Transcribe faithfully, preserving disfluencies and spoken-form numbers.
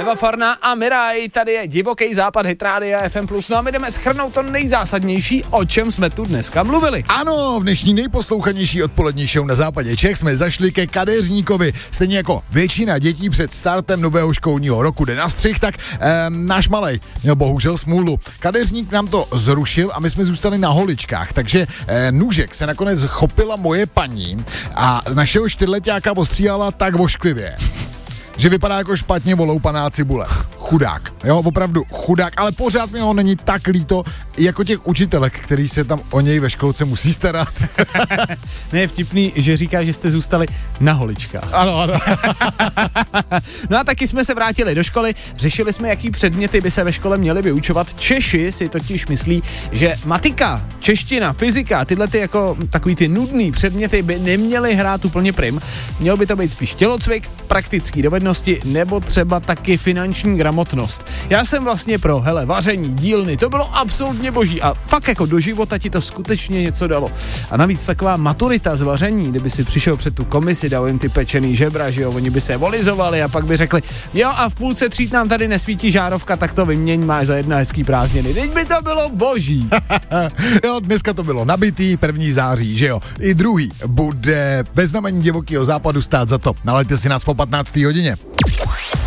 Eva Farná a Miraj, tady je Divoký západ Hit Rádia F M plus, no a my jdeme shrnout to nejzásadnější, o čem jsme tu dneska mluvili. Ano, v dnešní nejposlouchanější odpolední show na západě Čech jsme zašli ke kadeřníkovi. Stejně jako většina dětí před startem nového školního roku jde na střih, tak eh, náš malej měl bohužel smůlu. Kadeřník nám to zrušil a my jsme zůstali na holičkách, takže eh, nůžek se nakonec chopila moje paní a našeho čtyřletáka ostříhala tak vošklivě, že vypadá jako špatně voloupaná cibule. Chudák, jo, opravdu chudák, ale pořád mi ho není tak líto, jako těch učitelek, který se tam o něj ve školce musí starat. Ne, je vtipný, že říká, že jste zůstali na holičkách. Ano, ano. No a taky jsme se vrátili do školy, řešili jsme, jaký předměty by se ve škole měly vyučovat. Češi si totiž myslí, že matika, čeština, fyzika, tyhle ty jako takový ty nudný předměty by neměly hrát úplně prim. Měl by to být spíš tělocvik, praktický dovednosti nebo třeba taky finanční gramotnost. Já jsem vlastně pro, hele, vaření, dílny, to bylo absolutně boží a fakt jako do života ti to skutečně něco dalo. A navíc taková maturita z vaření, kdyby si přišel před tu komisi, dal jim ty pečený žebra, že jo, oni by se volizovali a pak by řekli, jo a v půlce tříd nám tady nesvítí žárovka, tak to vyměň, máš za jedna hezký prázdniny. Teď by to bylo boží. Jo, dneska to bylo nabitý, první září, že jo. I druhý bude bez znamení Divokýho západu stát za to. Nalaďte si nás po patnácté hodině.